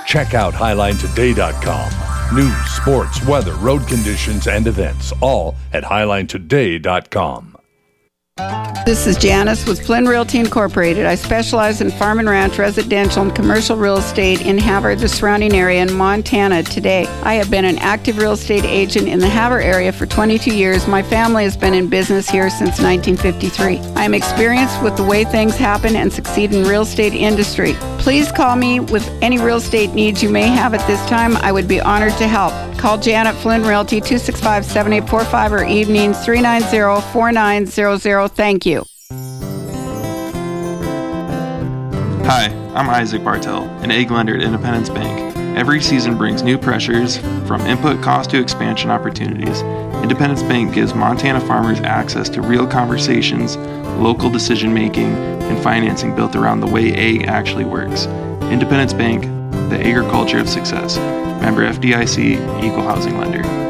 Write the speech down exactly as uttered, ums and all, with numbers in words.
Check out highline today dot com. News, sports, weather, road conditions, and events, all at highline today dot com. This is Janice with Flynn Realty Incorporated. I specialize in farm and ranch, residential, and commercial real estate in Havre, the surrounding area, in Montana today. I have been an active real estate agent in the Havre area for twenty-two years. My family has been in business here since nineteen fifty-three. I am experienced with the way things happen and succeed in real estate industry. Please call me with any real estate needs you may have at this time. I would be honored to help. Call Janet Flynn Realty, two six five, seven eight four five, or evenings three nine zero, four nine zero zero. Thank you. Hi, I'm Isaac Bartel, an egg lender at Independence Bank. Every season brings new pressures, from input cost to expansion opportunities. Independence Bank gives Montana farmers access to real conversations, local decision making, and financing built around the way ag actually works. Independence Bank, the agriculture of success. Member F D I C, Equal Housing Lender.